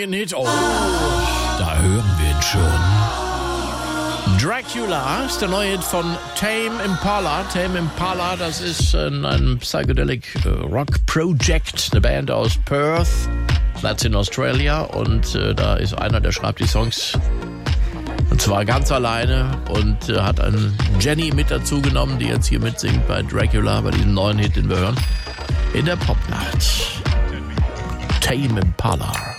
Oh, da hören wir ihn schon. Dracula ist der neue Hit von Tame Impala. Tame Impala, das ist ein Psychedelic Rock Project, eine Band aus Perth, that's in Australia. Und da ist einer, der schreibt die Songs, und zwar ganz alleine, und hat einen Jenny mit dazu genommen, die jetzt hier mitsingt bei Dracula, bei diesem neuen Hit, den wir hören, in der Popnacht. Tame Impala.